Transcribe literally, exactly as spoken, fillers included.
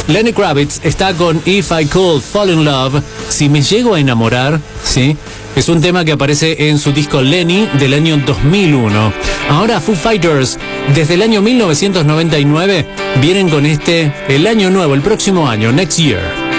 Lenny Kravitz está con If I Could Fall in Love, si me llego a enamorar, ¿sí? Es un tema que aparece en su disco Lenny del año dos mil uno. Ahora Foo Fighters, desde el año mil novecientos noventa y nueve, vienen con este, el año nuevo, el próximo año, Next Year.